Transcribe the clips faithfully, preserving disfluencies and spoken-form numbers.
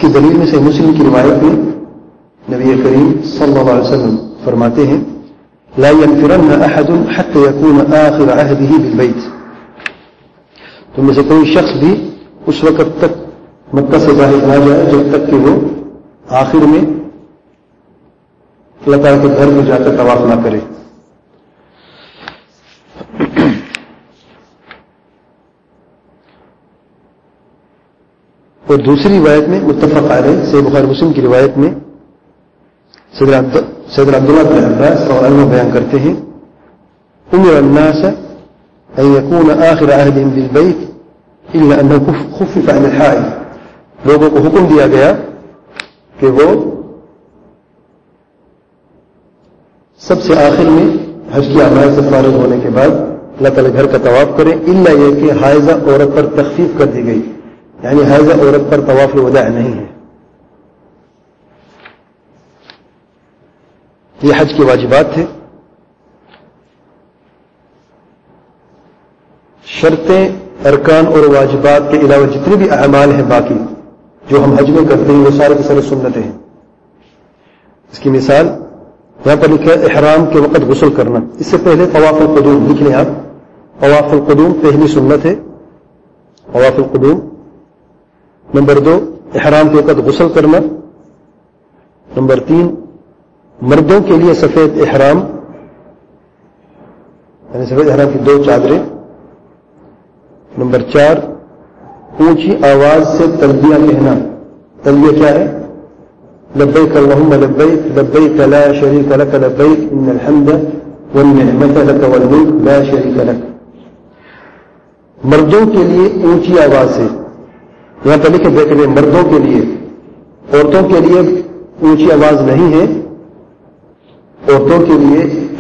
کی دلیل میں سے مسلم کی روایت میں نبی کریم صلی اللہ علیہ وسلم فرماتے ہیں لا ينفرن احد حتى يكون آخر عهده بالبيت. تم میں سے کوئی شخص بھی اس وقت تک مکہ سے باہر نہ جائے جب تک کہ وہ آخر میں اللہ تعالیٰ کے گھر میں جا کر طواف نہ کرے. اور دوسری روایت میں متفق علیہ صحیح بخاری مسلم کی روایت میں سیدنا عبداللہ بن عباس رضی اللہ عنہ بیان کرتے ہیں امر الناس ان يكون آخر عهدهم بالبيت الا انه خفف عن الحائض. لوگوں کو حکم دیا گیا کہ وہ سب سے آخر میں حج کی اعمال سے فارغ ہونے کے بعد اللہ تعالی گھر کا طواف کریں الا یہ کہ حائضہ عورت پر تخفیف کر دی گئی، یعنی حائضہ عورت پر طواف الوداع نہیں ہے. یہ حج کے واجبات تھے. شرطیں، ارکان اور واجبات کے علاوہ جتنے بھی اعمال ہیں باقی جو ہم حج میں کرتے ہیں وہ سارے کے سارے سنتیں ہیں. اس کی مثال یہاں پر لکھا ہے احرام کے وقت غسل کرنا. اس سے پہلے طواف القدوم لکھ لیں آپ. طواف القدوم پہلی سنت ہے. طواف القدوم. نمبر دو احرام کے وقت غسل کرنا. نمبر تین مردوں کے لیے سفید احرام، یعنی سفید احرام کی دو چادریں. نمبر چار اونچی آواز سے تلبیہ کہنا. تلبیہ کیا ہے؟ لبیک اللہم لبیک لبیک لا شریک لک لبیک ان الحمد والنعمت لک والملک لا شریک لک. مردوں کے لیے اونچی آواز سے، یہاں پر لکھے دیکھ لیں مردوں کے لیے. عورتوں کے لیے اونچی آواز نہیں ہے. عورتوں کے لیے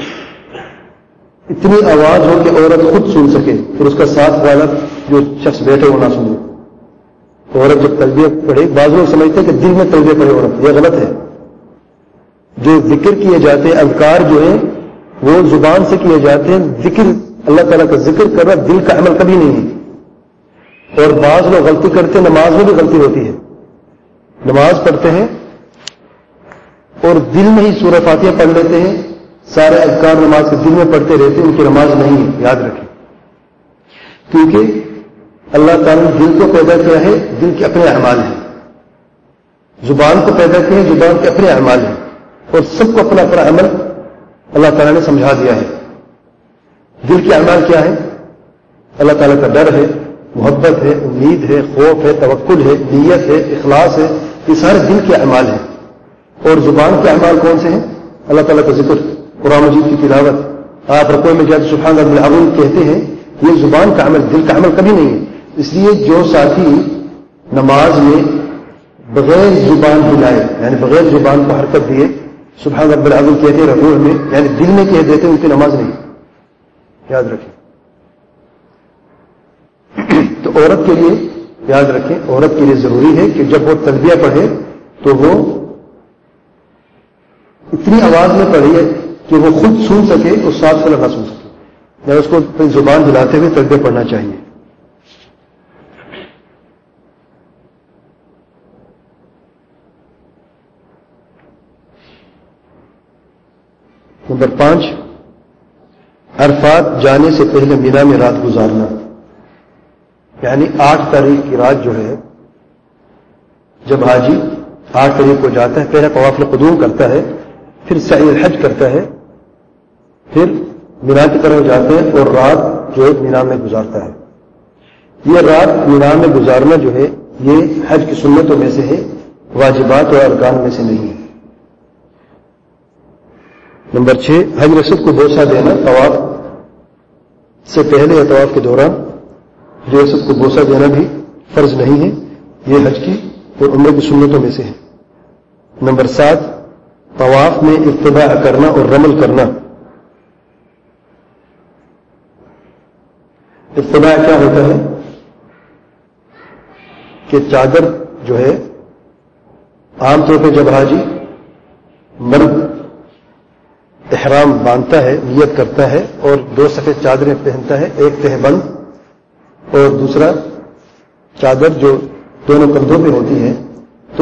اتنی آواز ہو کہ عورت خود سن سکے پھر اس کا ساتھ والا جو شخص بیٹھے وہ نہ سنے. عورت جب تلبیہ پڑھے، بعض لوگ سمجھتے ہیں کہ دل میں تلبیہ پڑھے عورت، یہ غلط ہے. جو ذکر کیے جاتے ہیں اذکار جو ہیں وہ زبان سے کیے جاتے ہیں. ذکر اللہ تعالیٰ کا ذکر کرنا دل کا عمل کبھی نہیں ہے. اور بعض لوگ غلطی کرتے ہیں، نماز میں بھی غلطی ہوتی ہے. نماز پڑھتے ہیں اور دل میں ہی سورہ فاتحہ پڑھ لیتے ہیں، سارے اذکار نماز کے دل میں پڑھتے رہتے ہیں، ان کی نماز نہیں ہے. یاد رکھیں، کیونکہ اللہ تعالیٰ نے دل کو پیدا کیا ہے، دل کے اپنے اعمال ہیں. زبان کو پیدا کیا ہے، زبان کے اپنے اعمال ہیں. اور سب کو اپنا اپنا عمل اللہ تعالیٰ نے سمجھا دیا ہے. دل کے اعمال کیا ہے؟ اللہ تعالیٰ کا ڈر ہے، محبت ہے، امید ہے، خوف ہے، توکل ہے، نیت ہے، اخلاص ہے. یہ سارے دل کے اعمال ہیں. اور زبان کے اعمال کون سے ہیں؟ اللہ تعالیٰ کا ذکر، قرآن مجید کی تلاوت. آپ رکوع میں جا کے سبحان ربی العظیم کہتے ہیں، یہ زبان کا عمل، دل کا عمل کبھی نہیں ہے. اس لیے جو ساتھی نماز میں بغیر زبان ہلائے، یعنی بغیر زبان کو حرکت دیے سبحان ربی العظیم کہتے ہیں رکوع میں، یعنی دل میں کہہ دیتے ہیں، ان کی نماز نہیں. یاد رکھیں. تو عورت کے لیے یاد رکھیں، عورت کے لیے ضروری ہے کہ جب وہ تلبیہ پڑھے تو وہ اتنی آواز میں پڑھی ہے کہ وہ خود سن سکے اور ساتھ والا نہ سن سکے، یا اس کو زبان ہلاتے ہوئے تلبیہ پڑھنا چاہیے. نمبر پانچ عرفات جانے سے پہلے مینا میں رات گزارنا. یعنی آٹھ تاریخ کی رات جو ہے، جب حاجی آٹھ تاریخ کو جاتا ہے، پہلے طواف القدوم کرتا ہے، پھر سعی الحج کرتا ہے، پھر مینا کی طرف جاتے ہیں اور رات جو ہے مینا میں گزارتا ہے. یہ رات مینا میں گزارنا جو ہے یہ حج کی سنتوں میں سے ہے، واجبات اور ارکان میں سے نہیں ہے. نمبر چھ حج رسد کو بوسہ دینا. طواف سے پہلے یا طواف کے دوران حج رسد کو بوسہ دینا بھی فرض نہیں ہے، یہ حج کی اور عمرے کی سنتوں میں سے ہے. نمبر سات طواف میں اتباع کرنا اور رمل کرنا. اتباع کیا ہوتا ہے کہ چادر جو ہے عام طور پہ جب حاجی مرد احرام باندھتا ہے، نیت کرتا ہے اور دو سفید چادریں پہنتا ہے، ایک تہ بند اور دوسرا چادر جو دونوں کندھوں پہ ہوتی ہے